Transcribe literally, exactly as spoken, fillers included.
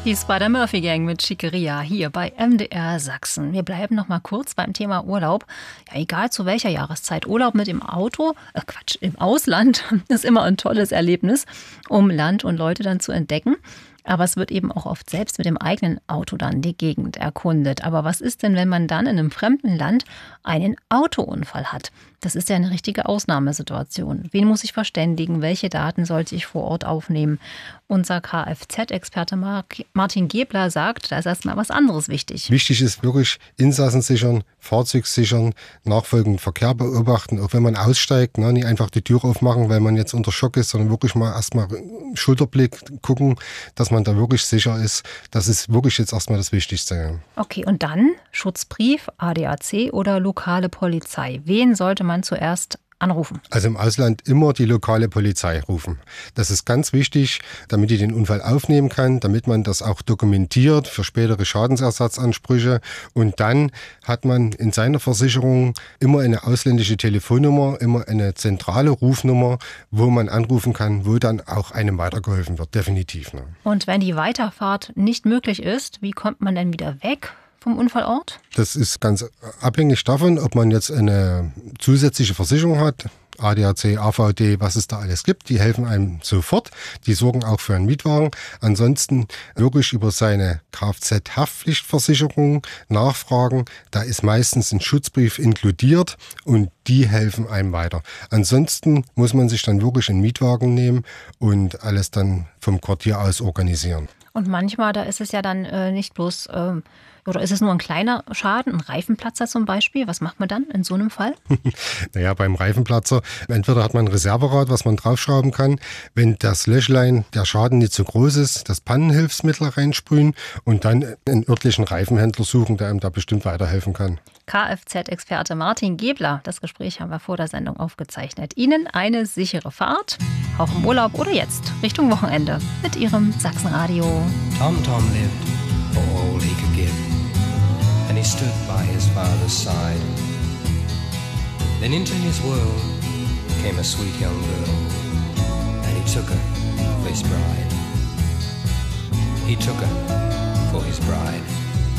Die Spider-Murphy-Gang mit Schickeria hier bei M D R Sachsen. Wir bleiben noch mal kurz beim Thema Urlaub. Ja, egal zu welcher Jahreszeit. Urlaub mit im Auto, äh Quatsch, im Ausland ist immer ein tolles Erlebnis, um Land und Leute dann zu entdecken. Aber es wird eben auch oft selbst mit dem eigenen Auto dann die Gegend erkundet. Aber was ist denn, wenn man dann in einem fremden Land einen Autounfall hat? Das ist ja eine richtige Ausnahmesituation. Wen muss ich verständigen? Welche Daten sollte ich vor Ort aufnehmen? Unser Kfz-Experte Martin Gebler sagt, da ist erstmal was anderes wichtig. Wichtig ist wirklich Insassen sichern, Fahrzeug sichern, nachfolgenden Verkehr beobachten. Auch wenn man aussteigt, ne, nicht einfach die Tür aufmachen, weil man jetzt unter Schock ist, sondern wirklich mal erstmal Schulterblick gucken, dass man da wirklich sicher ist. Das ist wirklich jetzt erstmal das Wichtigste. Okay, und dann Schutzbrief, A D A C oder lokale Polizei. Wen sollte man zuerst anrufen? Also im Ausland immer die lokale Polizei rufen. Das ist ganz wichtig, damit die den Unfall aufnehmen kann, damit man das auch dokumentiert für spätere Schadensersatzansprüche. Und dann hat man in seiner Versicherung immer eine ausländische Telefonnummer, immer eine zentrale Rufnummer, wo man anrufen kann, wo dann auch einem weitergeholfen wird, definitiv. Ne? Und wenn die Weiterfahrt nicht möglich ist, wie kommt man denn wieder weg vom Unfallort? Das ist ganz abhängig davon, ob man jetzt eine zusätzliche Versicherung hat, A D A C, A V D, was es da alles gibt. Die helfen einem sofort. Die sorgen auch für einen Mietwagen. Ansonsten wirklich über seine Kfz-Haftpflichtversicherung nachfragen. Da ist meistens ein Schutzbrief inkludiert und die helfen einem weiter. Ansonsten muss man sich dann wirklich einen Mietwagen nehmen und alles dann vom Quartier aus organisieren. Und manchmal, da ist es ja dann äh, nicht bloß, äh, oder ist es nur ein kleiner Schaden, ein Reifenplatzer zum Beispiel? Was macht man dann in so einem Fall? Naja, beim Reifenplatzer, entweder hat man ein Reserverad, was man draufschrauben kann. Wenn das Löchlein, der Schaden nicht so groß ist, das Pannenhilfsmittel reinsprühen und dann einen örtlichen Reifenhändler suchen, der einem da bestimmt weiterhelfen kann. Kfz-Experte Martin Gebler, das Gespräch haben wir vor der Sendung aufgezeichnet. Ihnen eine sichere Fahrt, auch im Urlaub oder jetzt Richtung Wochenende mit Ihrem Sachsenradio. Tom Tom lived for all he could give, and he stood by his father's side. Then into his world came a sweet young girl, and he took her for his bride. He took her for his bride.